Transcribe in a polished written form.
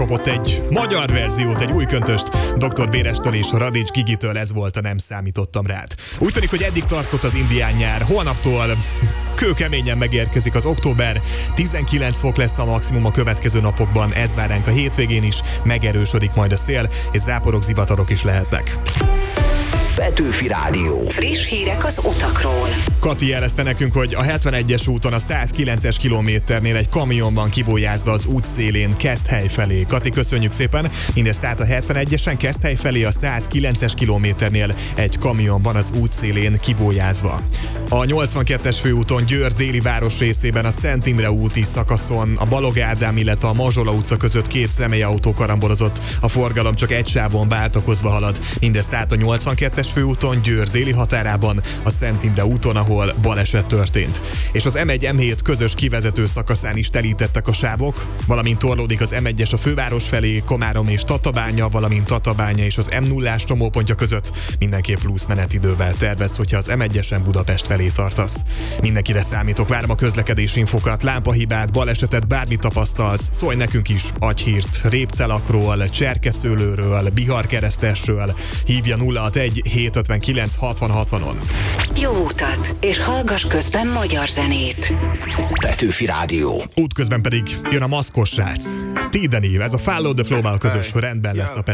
kapott egy magyar verziót, egy új köntöst Dr. Bérestől és Radics Gigitől, ez volt a Nem számítottam rád. Úgy tűnik, hogy eddig tartott az indián nyár, holnaptól kőkeményen megérkezik az október, 19 fok lesz a maximum a következő napokban, ez vár ránk a hétvégén is, megerősödik majd a szél, és záporok, zivatarok is lehetnek. Petőfi Rádió. Friss hírek az utakról. Kati jelezte nekünk, hogy a 71-es úton a 109-es kilométernél egy kamion van kibólyázva az út szélén Keszthely felé. Kati, köszönjük szépen. Mindezt tehát a 71-esen Keszthely felé a 109-es kilométernél egy kamion van az út szélén kibólyázva. A 82-es főúton Győr déli városrészében a Szent Imre úti szakaszon a Balog Ádám, illetve a Mazsola utca között két személyautó karambolozott. A forgalom csak egy sávon váltakozva halad. Mindezt tehát a 82-es főúton Győr déli határában, a Szent Imre úton, ahol baleset történt. És az M1-M7 közös kivezető szakaszán is telítettek a sávok, valamint torlódik az M1-es a főváros felé, Komárom és Tatabánya, valamint Tatabánya és az M0-ás csomópontja között mindenképp plusz menetidővel tervez, hogyha az M1-esen Budapest felé tartasz. Mindenkire számítok, várom a közlekedési infokat, lámpahibát, balesetet, bármit tapasztalsz, szólj nekünk is, adj hírt Répcelakról, Cserkeszőlőről, Biharkeresztesről, hívja 061 759 6060-on. Jó utat, és hallgass közben magyar zenét. Petőfi Rádió. Útközben pedig jön a maszkos srác. Tideni, ez a Follow the Flow-val közös rendben lesz a